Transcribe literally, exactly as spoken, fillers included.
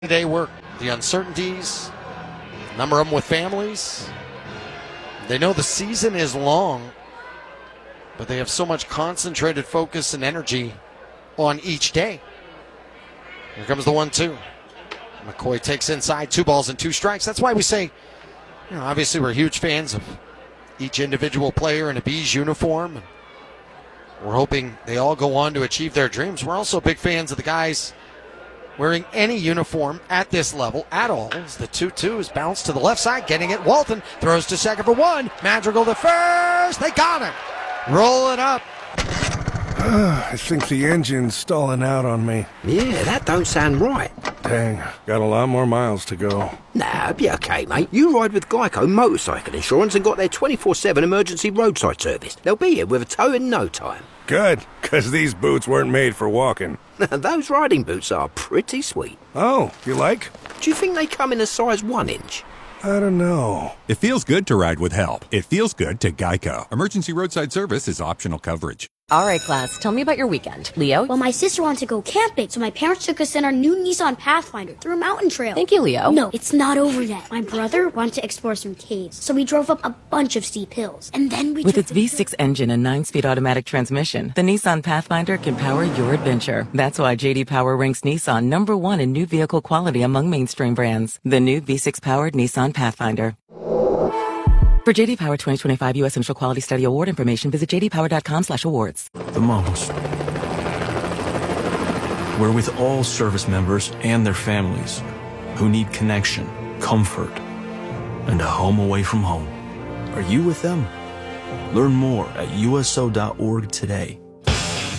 Day work, the uncertainties, a number of them with families. They know the season is long, but they have so much concentrated focus and energy on each day. Here comes the one two. McCoy takes inside, two balls and two strikes. That's why we say, you know, obviously we're huge fans of each individual player in a Bees uniform. And we're hoping they all go on to achieve their dreams. We're also big fans of the guys wearing any uniform at this level at all. As the two two is bounced to the left side, getting it. Walton throws to second for one. Madrigal to first. They got him. Roll it up. I think the engine's stalling out on me. Yeah, that don't sound right. Dang, got a lot more miles to go. Nah, it'll be okay, mate. You ride with Geico Motorcycle Insurance and got their twenty-four seven emergency roadside service. They'll be here with a tow in no time. Good, because these boots weren't made for walking. Those riding boots are pretty sweet. Oh, you like? Do you think they come in a size one inch? I don't know. It feels good to ride with help. It feels good to Geico. Emergency roadside service is optional coverage. All right, class, tell me about your weekend. Leo? Well, my sister wanted to go camping, so my parents took us in our new Nissan Pathfinder through a mountain trail. Thank you, Leo. No, it's not over yet. My brother wanted to explore some caves, so we drove up a bunch of steep hills. And then we With took its V six engine and nine-speed automatic transmission, the Nissan Pathfinder can power your adventure. That's why J D Power ranks Nissan number one in new vehicle quality among mainstream brands. The new V six-powered Nissan Pathfinder. For J D Power twenty twenty-five U S Initial Quality Study Award information, visit j d power dot com slash awards. The moms. We're with all service members and their families who need connection, comfort, and a home away from home. Are you with them? Learn more at U S O dot org today.